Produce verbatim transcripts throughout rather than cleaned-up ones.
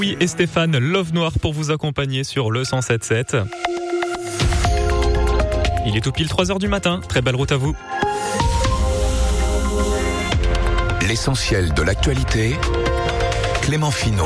Oui, et Stéphane, Love Noir pour vous accompagner sur le cent sept sept. Il est tout pile trois heures du matin. Très belle route à vous. L'essentiel de l'actualité, Clément Finot.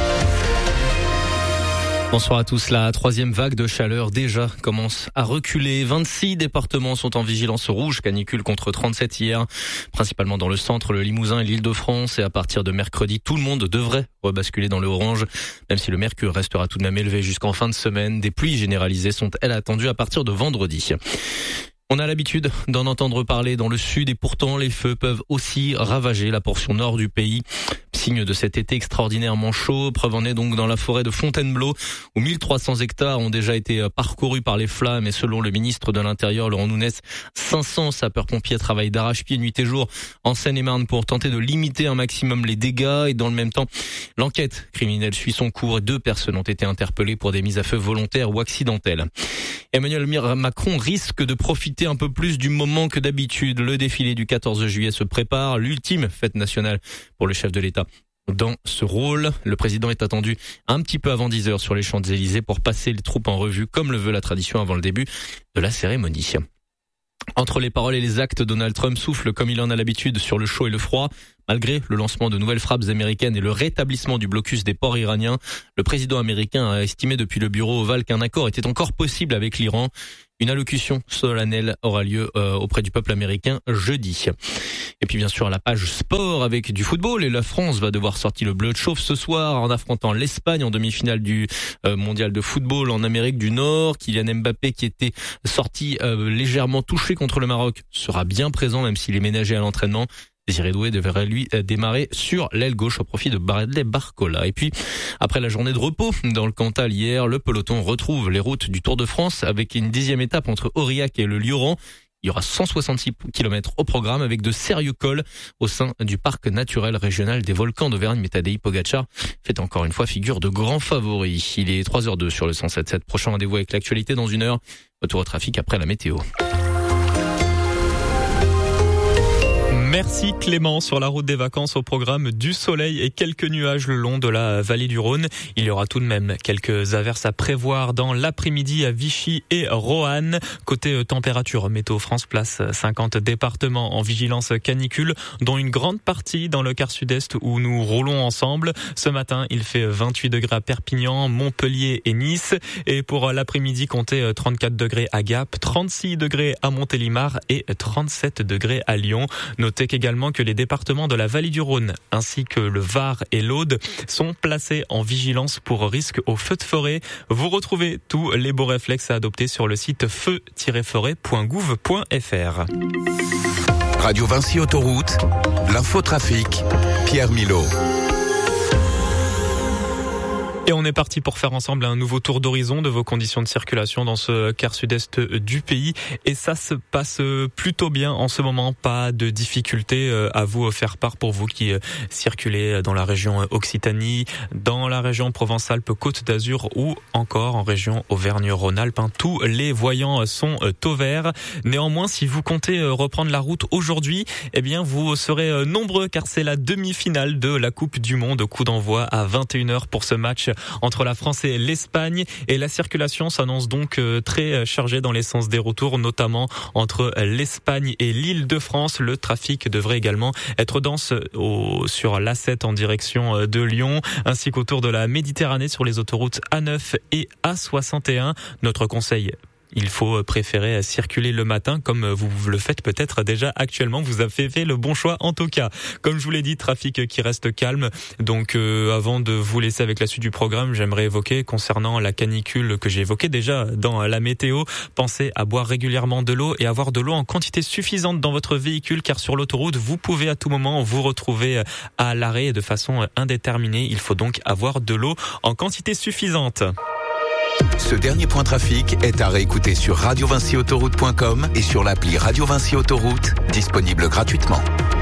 Bonsoir à tous. La troisième vague de chaleur déjà commence à reculer. vingt-six départements sont en vigilance rouge canicule contre trente-sept hier, principalement dans le centre, le Limousin et l'Île-de-France. Et à partir de mercredi, tout le monde devrait rebasculer dans le orange, même si le mercure restera tout de même élevé jusqu'en fin de semaine. Des pluies généralisées sont, elles, attendues à partir de vendredi. On a l'habitude d'en entendre parler dans le sud et pourtant les feux peuvent aussi ravager la portion nord du pays. Signe de cet été extraordinairement chaud, preuve en est donc dans la forêt de Fontainebleau où mille trois cents hectares ont déjà été parcourus par les flammes et selon le ministre de l'Intérieur Laurent Nunez, cinq cents sapeurs-pompiers travaillent d'arrache-pied nuit et jour en Seine-et-Marne pour tenter de limiter un maximum les dégâts et dans le même temps, l'enquête criminelle suit son cours et deux personnes ont été interpellées pour des mises à feu volontaires ou accidentelles. Emmanuel Macron risque de profiter un peu plus du moment que d'habitude. Le défilé du quatorze juillet se prépare, l'ultime fête nationale pour le chef de l'État. Dans ce rôle, le président est attendu un petit peu avant dix heures sur les Champs-Élysées pour passer les troupes en revue, comme le veut la tradition avant le début de la cérémonie. Entre les paroles et les actes, Donald Trump souffle comme il en a l'habitude sur le chaud et le froid. Malgré le lancement de nouvelles frappes américaines et le rétablissement du blocus des ports iraniens, le président américain a estimé depuis le bureau ovale qu'un accord était encore possible avec l'Iran. Une allocution solennelle aura lieu euh, auprès du peuple américain jeudi. Et puis bien sûr la page sport avec du football et la France va devoir sortir le bleu de chauffe ce soir en affrontant l'Espagne en demi-finale du euh, mondial de football en Amérique du Nord. Kylian Mbappé qui était sorti euh, légèrement touché contre le Maroc sera bien présent même s'il est ménagé à l'entraînement. Désiré Doué devrait lui démarrer sur l'aile gauche au profit de Bradley Barcola. Et puis, après la journée de repos dans le Cantal hier, le peloton retrouve les routes du Tour de France avec une dixième étape entre Aurillac et le Lioran. Il y aura cent soixante-six kilomètres au programme avec de sérieux cols au sein du parc naturel régional des volcans d'Auvergne. Mais Tadej Pogacar fait encore une fois figure de grand favori. Il est trois heures deux sur le cent sept sept. Prochain rendez-vous avec l'actualité dans une heure. Retour au trafic après la météo. Merci Clément. Sur la route des vacances au programme du soleil et quelques nuages le long de la vallée du Rhône. Il y aura tout de même quelques averses à prévoir dans l'après-midi à Vichy et Roanne. Côté température, Météo France place cinquante départements en vigilance canicule, dont une grande partie dans le quart sud-est où nous roulons ensemble. Ce matin, il fait vingt-huit degrés à Perpignan, Montpellier et Nice. Et pour l'après-midi, comptez trente-quatre degrés à Gap, trente-six degrés à Montélimar et trente-sept degrés à Lyon. Notez également que les départements de la vallée du Rhône ainsi que le Var et l'Aude sont placés en vigilance pour risque au feu de forêt. Vous retrouvez tous les beaux réflexes à adopter sur le site feu tiret forêt point gouv point f r. Radio Vinci Autoroute, l'infotrafic, Pierre Milot. Et on est parti pour faire ensemble un nouveau tour d'horizon de vos conditions de circulation dans ce quart sud-est du pays. Et ça se passe plutôt bien en ce moment. Pas de difficultés à vous faire part pour vous qui circulez dans la région Occitanie, dans la région Provence-Alpes-Côte d'Azur ou encore en région Auvergne-Rhône-Alpes. Tous les voyants sont au vert. Néanmoins, si vous comptez reprendre la route aujourd'hui, eh bien vous serez nombreux car c'est la demi-finale de la Coupe du Monde. Coup d'envoi à vingt et une heures pour ce match entre la France et l'Espagne et la circulation s'annonce donc très chargée dans les sens des retours, notamment entre l'Espagne et l'Île-de-France. Le trafic devrait également être dense au, sur l'A sept en direction de Lyon, ainsi qu'autour de la Méditerranée sur les autoroutes A neuf et A soixante et un. Notre conseil: il faut préférer circuler le matin comme vous le faites peut-être déjà actuellement. Vous avez fait le bon choix en tout cas. Comme je vous l'ai dit, trafic qui reste calme. Donc euh, avant de vous laisser avec la suite du programme, j'aimerais évoquer concernant la canicule que j'ai évoquée déjà dans la météo. Pensez à boire régulièrement de l'eau et avoir de l'eau en quantité suffisante dans votre véhicule car sur l'autoroute, vous pouvez à tout moment vous retrouver à l'arrêt de façon indéterminée. Il faut donc avoir de l'eau en quantité suffisante. Ce dernier point trafic est à réécouter sur radio vinci autoroute point com et sur l'appli Radio Vinci Autoroute, disponible gratuitement.